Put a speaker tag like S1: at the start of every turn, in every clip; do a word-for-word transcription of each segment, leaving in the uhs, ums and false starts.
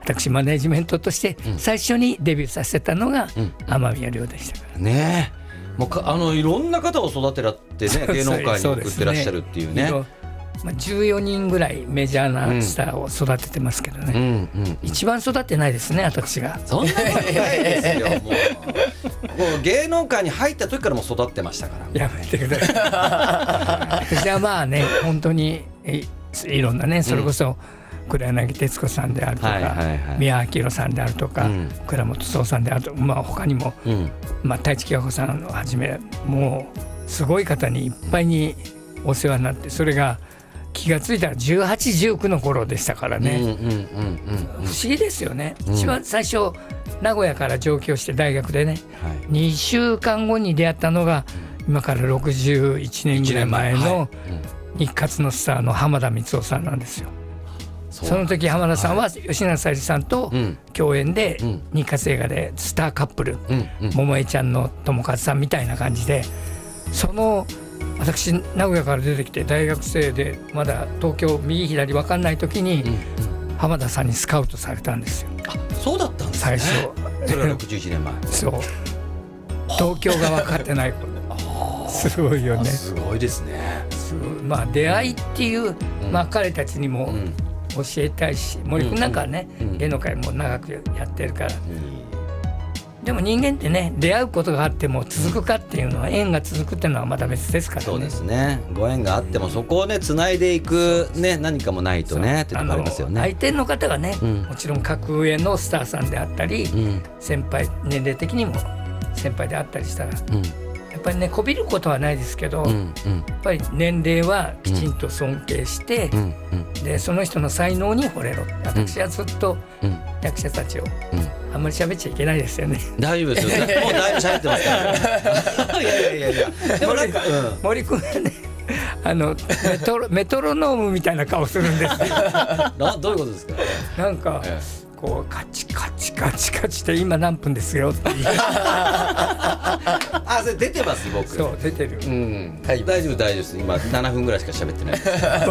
S1: 私マネジメントとして最初にデビューさせたのが雨宮亮でしたから、
S2: うん、ねえ、もうかあのいろんな方を育てらってね、芸能界に送ってらっしゃるっていうね。
S1: まあ、じゅうよにんぐらいメジャーなスターを育ててますけどね、うんうんうん、一番育ってないですね、私が。
S2: そんなことないですよ。もうもう芸能界に入った時からも育ってましたから。
S1: やめてください。私はまあね、本当にいろんなね、それこそ黒柳徹子さんであるとか、はいはいはい、宮明さんであるとか、うん、倉本壮さんであるとか、まあ、他にも、うんまあ、太一喜和子さんをはじめ、もうすごい方にいっぱいにお世話になって、それが気がついたらじゅうはち、じゅうきゅうの頃でしたからね、うんうんうんうん、不思議ですよね、うん、一番最初名古屋から上京して大学でね、はい、にしゅうかんごに出会ったのが、うん、今からろくじゅういちねんぐらい前の日活のスターの浜田光夫さんなんですよ。その時浜田さんは吉永小百合さんと共演で日活映画でスターカップル、うんうん、桃江ちゃんの友和さんみたいな感じで、その私名古屋から出てきて大学生でまだ東京右左分かんない時に浜田さんにスカウトされたんですよ。
S2: あ、そうだったんですね。
S1: 最初
S2: それはろくじゅういちねんまえ。
S1: そう、東京が分かってないすごいよね。
S2: すごいですね。
S1: まあ出会いっていう、まあ、彼たちにも教えたいし、森君なんかはね、芸能界も長くやってるから、でも人間ってね、出会うことがあっても続くかっていうのは、縁が続くっていうのはまた別ですからね。
S2: そうですね、ご縁があってもそこをね繋いでいく、ね、何かもないとねっていうのがありますよね。
S1: 相手の方がね、うん、もちろん格上のスターさんであったり、うん、先輩、年齢的にも先輩であったりしたら、うん、やっぱりね、こびることはないですけど、うんうん、やっぱり年齢はきちんと尊敬して、うんうん、でその人の才能に惚れろって、私はずっと役者たちを、うんあんまり喋っちゃいけないですよね。
S2: 大丈夫ですよ。もうだいぶ喋ってますから。いやいやいやいや。でもなんか、うん、
S1: 森君はね、あのメトロメトロノームみたいな顔するんですよ。
S2: などういうことですか。
S1: なんか、ええ、こうカチカチカチカチって今何分ですよっていう。
S2: あ、それ出てます僕。
S1: そう出てる。うん、
S2: 大丈夫大丈夫です。今ななふんぐらいしか喋ってない。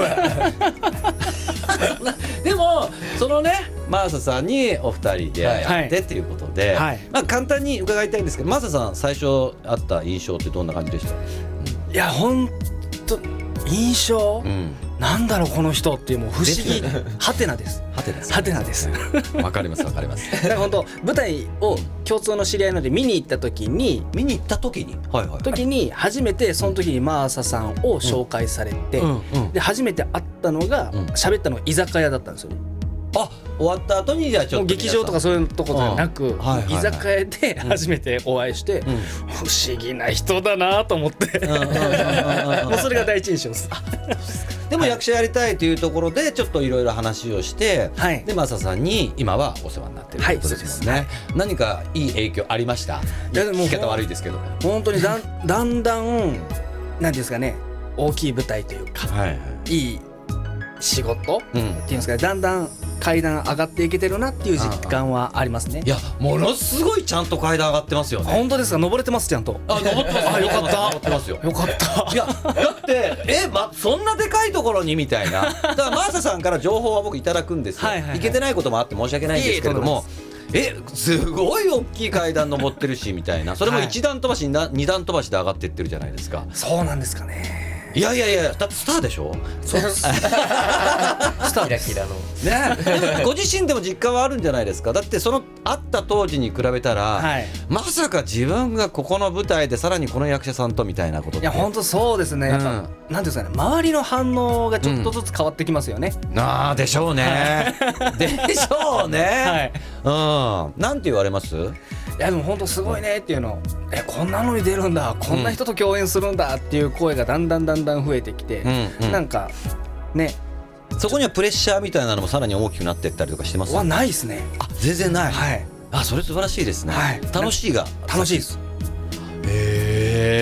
S2: でもそのね、真麻さんにお二人でやってっていうことで、はいはい、まあ、簡単に伺いたいんですけど、真麻さん最初あった印象ってどんな感じでした？うん、
S3: いや本当印象、うん、なんだろうこの人っていう、もう不思議ハテナです。
S2: ハテナです。
S3: ハテナです。
S2: わかりますわかります。
S3: だから本当舞台を共通の知り合いので見に行った時に
S2: 見に行った時に、はいはいはい、
S3: 時に初めてその時に真麻さんを紹介されて、うんうん、で初めて会ったのが喋、うん、ったのが居酒屋だったんですよね。
S2: あ、終わった後にじゃあちょっと
S3: 劇場とかそういうところじゃなく、うんはいはいはい、居酒屋で初めてお会いして、うん、不思議な人だなと思って、もうそれが第一印象です。
S2: でも役者やりたいというところでちょっといろいろ話をして、はい、で真麻さんに今はお世話になってるということですもんね、はい、何かいい影響ありました？いやでも聞き方悪いですけど、
S3: 本当にだんだんだん何ですかね、大きい舞台というか、はいはい、いい仕事、うん、っていうんですかね、だんだん階段上がっていけてるなっていう実感はありますね。
S2: いや、ものすごいちゃんと階段上がってますよね。
S3: 本当ですか？登れてます、ちゃんと。
S2: あ、登ってます。
S3: あ、よかった。
S2: 登ってますよ。
S3: よかった。
S2: いや、だってえ、ま、そんなでかいところにみたいな。だから真麻さんから情報は僕いただくんですよ。はいはいはい、いけてないこともあって申し訳ないんですけれども、え、すごい大きい階段登ってるしみたいな。それも一段飛ばしに二段飛ばしで上がっていってるじゃないですか。
S3: そうなんですかね。
S2: いやいやいや、だってスターでしょ。
S3: そうスター
S4: キラキラの
S2: ね。ご自身でも実感はあるんじゃないですか。だってその会った当時に比べたら、はい、まさか自分がここの舞台でさらにこの役者さんとみたいなことって。
S3: いや本当そうですね、うん、なんていうんですかね、周りの反応がちょっとずつ変わってきますよね、
S2: うん、ああでしょうねでしょうね、はい、うん、なんて言われます？
S3: いやでも本当すごいねっていうの、え、こんなのに出るんだ、こんな人と共演するんだっていう声がだんだんだんだん増えてきて、うんうん、なんかね、
S2: そこにはプレッシャーみたいなのもさらに大きくなっていったりとかしてます？
S3: はないですね。
S2: あ、全然ない。
S3: はい。
S2: あ、それ素晴らしいですね、はい、楽しいが
S3: 楽しいです。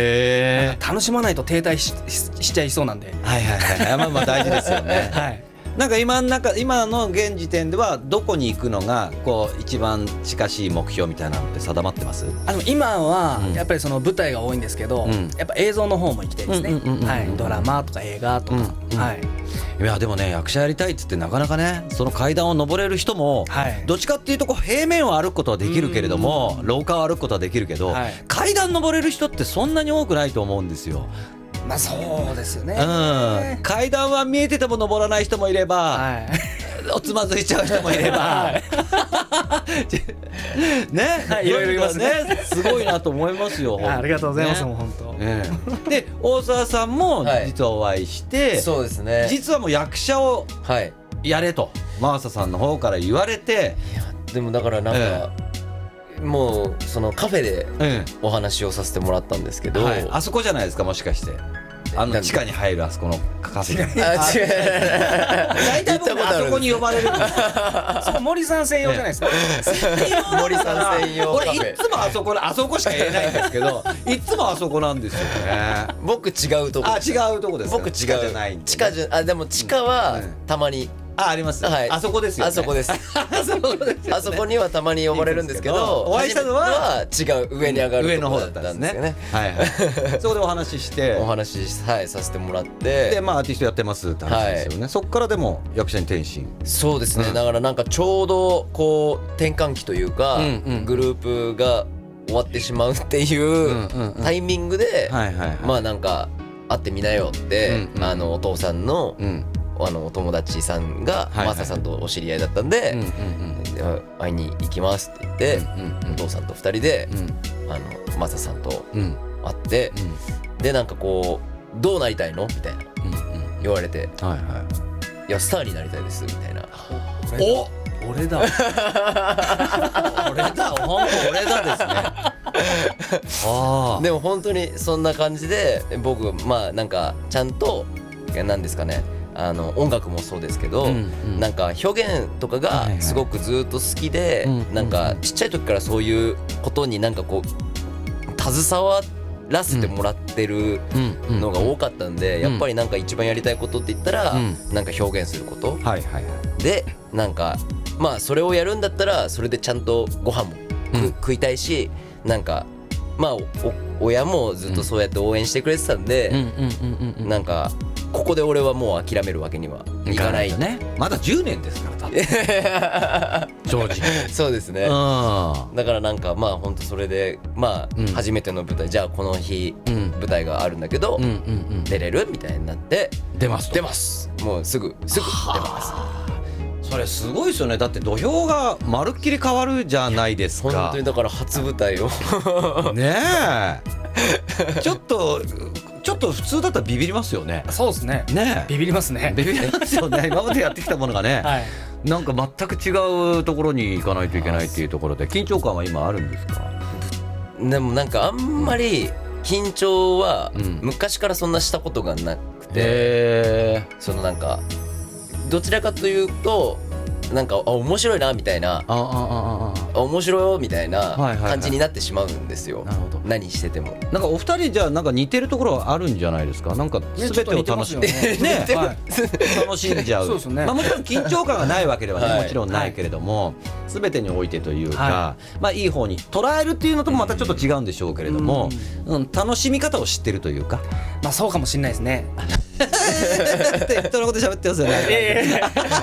S2: へえ。
S3: 楽しまないと停滞 し, しちゃいそうなんで。
S2: はいはいはい、まあまあ大事ですよね。
S3: はい。
S2: なんか今の中今の現時点ではどこに行くのがこう一番近しい目標みたいなのって定まってます？
S3: あの今はやっぱりその舞台が多いんですけど、うん、やっぱ映像の方も行きたいですね。ドラマとか映画とか、うん、はい。
S2: いやでもね役者やりたいっつってなかなかねその階段を上れる人も、はい、どっちかっていうとこう平面を歩くことはできるけれども廊下を歩くことはできるけど、はい、階段上れる人ってそんなに多くないと思うんですよ。
S3: まあそうですよね、
S2: うん、階段は見えてても登らない人もいれば、はい、おつまずいちゃう人もいれば、はい、ね、
S3: はい、いろいろいますね。
S2: すごいなと思いますよ。
S3: ありがとうございます、ね、もう本当、
S2: ね、で大沢さんも実はお会いして、はい、
S4: そうですね、
S2: 実はもう役者をやれと真麻さんの方から言われて、
S4: いやでもだからなんか、ええ、もうそのカフェでお話をさせてもらったんですけど、
S2: はい、あそこじゃないですかもしかしてあの地下に入るあそこのカフェ。
S4: あ、違う。
S2: 大体僕あそこに呼ばれるんです
S3: そう森さん専用じゃないですか。
S4: 森さん専用カフェ。
S2: 俺いつもあそこあそこしか言えないんですけど、いつもあそこなんですよね。
S4: 僕違うとこ。
S2: あ、違うとこです。
S4: 僕違う
S2: じゃない。
S4: 地下じゃあでも地下はたまに。
S2: あ、あります、はい、あそこですよね。
S4: あそこですあそこです、ね、あそこにはたまに呼ばれるんですけど、
S2: お会いしたのは
S4: 違う上に上がる
S2: 上の方だったんですね。はいはいそこでお話しして
S4: お話し、はい、させてもらって、
S2: でまあアーティストやってますって話ですよね、はい、そっからでも役者に転身。
S4: そうですね、うん、だからなんかちょうどこう転換期というか、うんうん、グループが終わってしまうっていうタイミングでまあなんか会ってみなよって、うんうん、あのお父さんの、うんあのお友達さんがマサさんとお知り合いだったんで会いに行きますって言って、うんうん、お父さんとふたりで、うん、あのマサさんと会って、うん、でなんかこうどうなりたいのみたいな言われて、はいはい、いやスターになりたいですみたいな。
S2: お
S3: 俺だ
S2: 俺だ本当俺だですねあ
S4: でも本当にそんな感じで僕まあなんかちゃんとなんですかねあの音楽もそうですけど、うんうん、なんか表現とかがすごくずっと好きで、はいはい、なんかちっちゃい時からそういうことになんかこう携わらせてもらってるのが多かったんで、うん、やっぱりなんか一番やりたいことって言ったら、うん、なんか表現すること、はいはいはい、でなんかまあそれをやるんだったらそれでちゃんとご飯も、うん、食いたいしなんかまあ親もずっとそうやって応援してくれてたんでなんかここで俺はもう諦めるわけにはいかない
S2: ね。まだじゅうねんですから正直
S4: そうですね。だからなんかまあ本当それでまあ初めての舞台、うん、じゃあこの日、うん、舞台があるんだけど、うんうんうん、出れるみたいになって
S2: 出ます
S4: 出ますもうすぐすぐ出ます。
S2: それすごいですよね。だって土俵がまるっきり変わるじゃないですか。
S4: 本当にだから初舞台を
S2: ねえちょっとちょっと普通だったらビビりますよね。
S3: そうですね。
S2: ね
S3: ビビりますね。
S2: ビビりますよね。今までやってきたものがね、はい、なんか全く違うところに行かないといけないっていうところで緊張感は今あるんですか？
S4: でもなんかあんまり緊張は昔からそんなしたことがなくて、うん、そのなんかどちらかというとなんかあ面白いなみたいなああああ面白いみたいな感じになってしまうんですよ。なるほど。何してても
S2: なんかお二人じゃあなんか似てるところはあるんじゃないですか。なんか全てを楽しんで、ねねはい、楽しんじゃう。そうですね。まあもちろん緊張感がないわけでは、ねはい、もちろんないけれども、はい、全てにおいてというか、はい、まあいい方に捉えるっていうのともまたちょっと違うんでしょうけれども、うん、うん、楽しみ方を知ってるというか、
S3: まあそうかもしれないですね。
S2: 適当なこと喋ってますよね。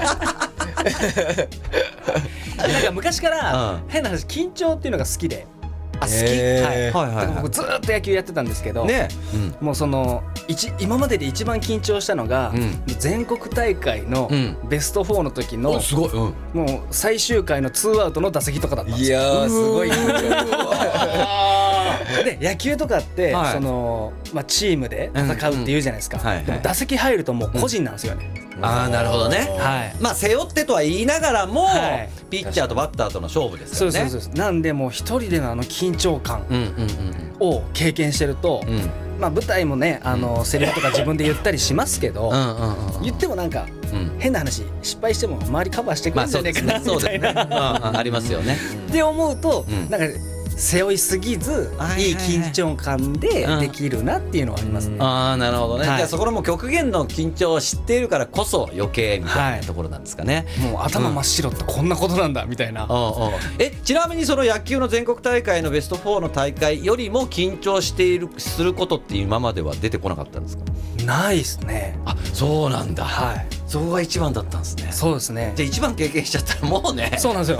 S3: なんか昔から変な話緊張っていうのが好きで、あ好き、はいはいはい、僕ずっと野球やってたんですけど、ねうん、もうその一今までで一番緊張したのが、うん、全国大会のベストフォーの時の、うん、すごい、うん、もう最終回のツーアウトの打席とかだったんですよ。
S4: いやーすごい緊
S3: 張で野球とかって、はいそのまあ、チームで戦うっていうじゃないですか、うんうんはいはい、でも打席入るともう個人なんですよね、
S2: うん、ああなるほどね、はい、まあ背負ってとは言いながらも、はい、ピッチャーとバッターとの勝負ですからね。
S3: そうそうそうなんでもう一人でのあの緊張感を経験してると、うんうんうんまあ、舞台もねあのセリフとか自分で言ったりしますけど、うんうんうん、言ってもなんか、うん、変な話失敗しても周りカバーしてくれるんじゃないかなみたいな、
S2: まあ、そうですね、そうですね、うんうん、ありますよね
S3: って思うと、うん、なんか背負いすぎずいい緊張感でできるなっていうのはありますね。
S2: ああなるほどね、
S3: はい、
S2: じゃあそこの極限の緊張を知っているからこそ余計みたいなところなんですかね、
S3: はい、もう頭真っ白ってこんなことなんだみたいな、うん、
S2: えちなみにその野球の全国大会のベストフォーの大会よりも緊張しているすることって今までは出てこなかったんですか？
S3: ないですね。
S2: あそうなんだ、
S3: はい、
S2: そこが一番だったんですね。
S3: そうですね。
S2: じゃあ一番経験しちゃったらもうね
S3: そうなんですよ